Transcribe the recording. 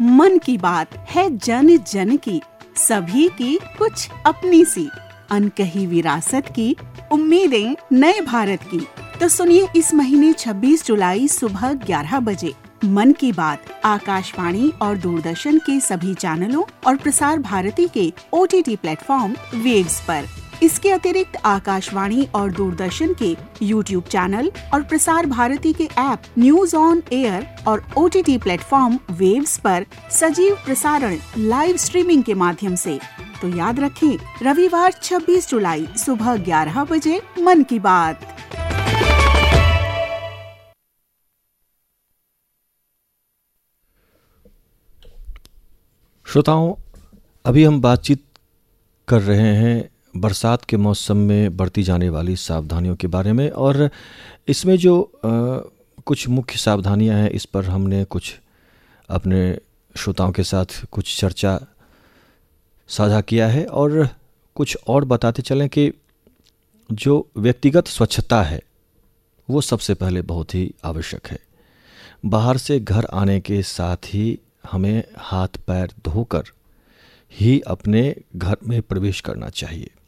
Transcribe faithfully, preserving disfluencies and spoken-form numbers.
मन की बात है जन जन की, सभी की कुछ अपनी सी, अनकही विरासत की, उम्मीदें नए भारत की। तो सुनिए इस महीने छब्बीस जुलाई सुबह ग्यारह बजे मन की बात आकाशवाणी और दूरदर्शन के सभी चैनलों और प्रसार भारती के O T T platform waves पर। इसके अतिरिक्त आकाशवाणी और दूरदर्शन के यूट्यूब चैनल और प्रसार भारती के ऐप न्यूज ऑन एयर और O T T platform waves पर सजीव प्रसारण लाइव स्ट्रीमिंग के माध्यम से। तो याद रखें, रविवार छब्बीस जुलाई सुबह ग्यारह बजे मन की बात। श्रोताओं, अभी हम बातचीत कर रहे हैं बरसात के मौसम में बरती जाने वाली सावधानियों के बारे में, और इसमें जो आ, कुछ मुख्य सावधानियां हैं इस पर हमने कुछ अपने श्रोताओं के साथ कुछ चर्चा साझा किया है। और कुछ और बताते चलें कि जो व्यक्तिगत स्वच्छता है वो सबसे पहले बहुत ही आवश्यक है। बाहर से घर आने के साथ ही हमें हाथ पैर धोकर ही अपने घर में प्रवेश करना चाहिए।